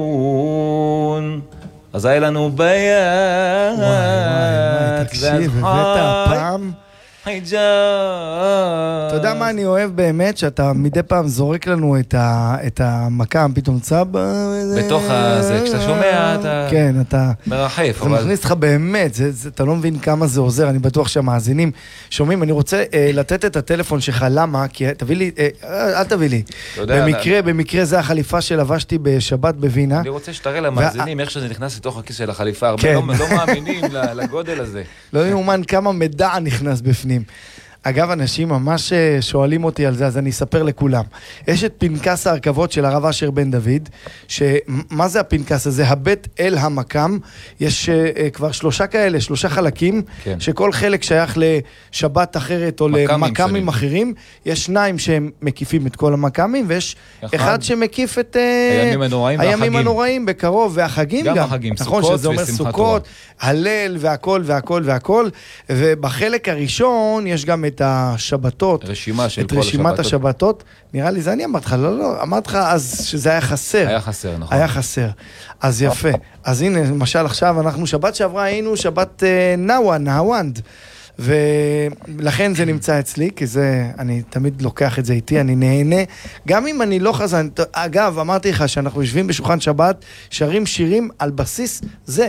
אז היה לנו ביד. וואי, תקשיב, הבאת הפעם. אתה יודע מה אני אוהב באמת? שאתה מדי פעם זורק לנו את המקם, פתאום צבא. בתוך הזה, כשאתה שומע, אתה כן, אתה מרחף. זה מכניס לך באמת, אתה לא מבין כמה זה עוזר, אני בטוח שהמאזינים שומעים. אני רוצה לתת את הטלפון שלך, למה? כי תביא לי, אל תביא לי. במקרה זה החליפה שלבשתי בשבת בווינה. אני רוצה שתראה למאזינים איך שזה נכנס לתוך הכיס של החליפה. הרבה לא מאמינים לגודל הזה. לא יאומן כמה מידע נכנס בפנים. אגב, אנשים ממש שואלים אותי על זה, אז אני אספר לכולם. יש את פנקס ההרכבות של הרב אשר בן דוד, מה זה הפנקס הזה? הבית אל המקם, יש כבר 3 כאלה, 3 חלקים, כן. שכל חלק שייך לשבת אחרת או למקמים אחרים, יש 2 שהם מקיפים את כל המקמים, ויש אחד שמקיף את הימים הנוראים בקרוב, והחגים גם. החגים, נכון, שזה אומר סוכות, הלל והכל והכל והכל, ובחלק הראשון יש גם את השבתות, את רשימת השבתות. נראה לי, זה אני אמרת לך, לא, אמרת לך אז שזה היה חסר. היה חסר, נכון. היה חסר. אז יפה. אז הנה, למשל עכשיו, אנחנו שבת שעברה היינו שבת נהוונד, ולכן זה נמצא אצלי, כי זה, אני תמיד לוקח את זה איתי, אני נהנה, גם אם אני לא חזן. אגב, אמרתי לך שאנחנו יושבים בשולחן שבת, שרים שירים על בסיס זה.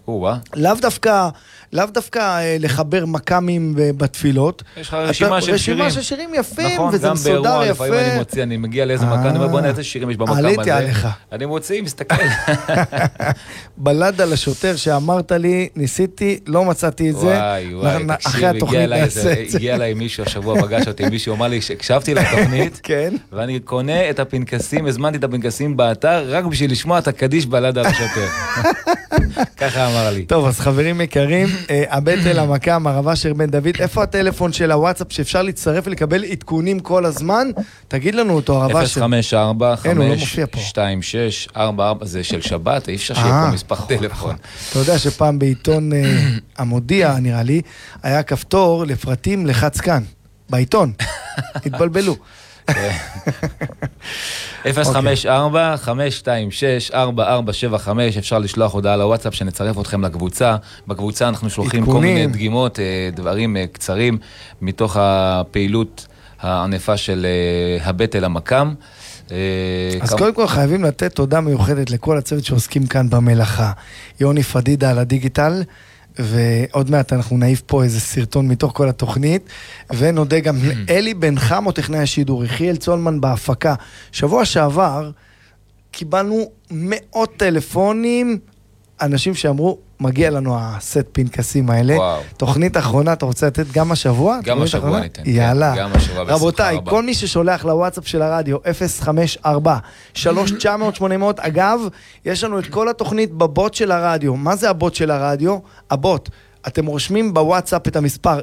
לאו דווקא לחבר מקמים בתפילות. יש לך רשימה של שירים. רשימה של שירים יפים, נכון, וזה מסודר יפה. גם באירוע, לפעמים אני מוציא, אני מגיע לאיזה מקם, אני אומר בוא נראה איזה שירים יש במקם הזה. עליתי עליך. אני מוציא, מסתכל. בלד על השוטר שאמרת לי, ניסיתי, לא מצאתי את זה. וואי, אחרי התוכנית נעשה את זה. הגיע אליי מישהו, השבוע פגש אותי, מישהו אמר לי שהקשבתי לתוכנית, ואני קונה את הפנקסים, הזמנתי את הפנקסים באתר, רק בשביל לשמוע את הקדיש בלד על השוטר. ככה אמר לי. טוב, אז חברים יקרים, הבית אל המקם, הרב אשר בן דוד, איפה הטלפון של הוואטסאפ שאפשר להצטרף ולקבל עדכונים כל הזמן? תגיד לנו אותו, הרב אשר. 054-526-44, זה של שבת, אי אפשר שיהיה פה מספר טלפון. אתה יודע שפעם בעיתון המודיע, נראה לי, היה כפתור לפרטים לחץ כאן, בעיתון. התבלבלו. 054-526-4475, אפשר לשלוח הודעה לוואטסאפ שנצרף אתכם לקבוצה. בקבוצה אנחנו שולחים כל מיני דגימות, דברים קצרים מתוך הפעילות הענפה של הבית אל המקם. אז קודם כל חייבים לתת תודה מיוחדת לכל הצוות שעוסקים כאן במלאכה. יוני פדידה על הדיגיטל, ועוד מעט אנחנו נעיף פה איזה סרטון מתוך כל התוכנית, ונודה גם אלי בן חמו, טכנאי השידור, יחיאל צולמן בהפקה. שבוע שעבר קיבלנו מאות טלפונים, אנשים שאמרו, מגיע לנו הסט פנקסים האלה. וואו. תוכנית אחרונה, אתה רוצה לתת גם השבוע? גם השבוע ניתן. יאללה. גם השבוע רבותיי, כל מי ששולח לוואטסאפ של הרדיו, 054-3900, אגב, יש לנו את כל התוכנית בבוט של הרדיו. מה זה הבוט של הרדיו? הבוט. אתם רושמים בוואטסאפ את המספר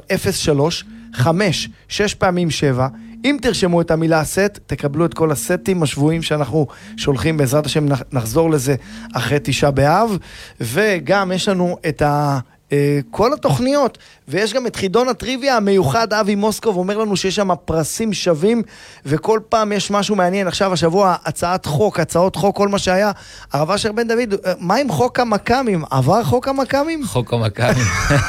03-5-6x7. אם תרשמו את המילה סט, תקבלו את כל הסטים השבועים שאנחנו שולחים, בעזרת השם נחזור לזה אחרי 9 באב, וגם יש לנו את כל התוכניות, ויש גם את חידון הטריוויה המיוחד, אבי מוסקוב אומר לנו שיש שם פרסים שווים, וכל פעם יש משהו מעניין. עכשיו השבוע הצעות חוק, כל מה שהיה. הרב אשר בן דוד, מה עם חוק המקמים? עבר חוק המקמים? חוק המקמים.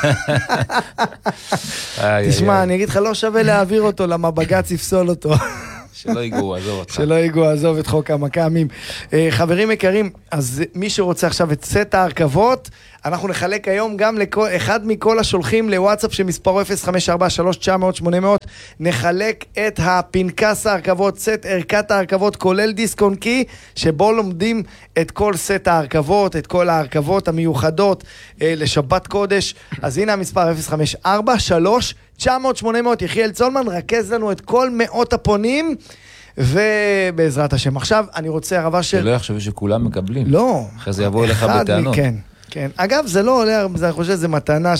תשמע, אני אגיד לך, לא שווה להעביר אותו, למה בג"ץ יפסול אותו. שלא ייגעו, עזוב אותך. שלא ייגעו, עזוב את חוק המקמים. חברים יקרים, אז מי שרוצה עכשיו את סט ההרכבות, אנחנו נחלק היום גם אחד מכל השולחים לוואטסאפ שמספרו 054-3900, נחלק את הפנקס ההרכבות, סט ערכת ההרכבות, כולל דיסק און קי, שבו לומדים את כל סט ההרכבות, את כל ההרכבות המיוחדות לשבת קודש. אז הנה המספר 054-3900, יחיאל צולמן, רכז לנו את כל מאות הפונים, ובעזרת השם. עכשיו אני רוצה הרבה של... שלא יחשבו שכולם מקבלים. לא. אחרי זה יבואו אליך בטענות. כן. אגב, זה לא עולה, אני חושב שזה מתנה